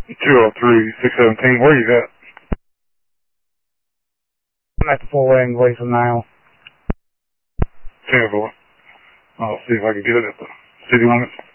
203-617, where are you at? I'm at the four-way in Gleason now. 10-4. I'll see if I can get it at the city limits.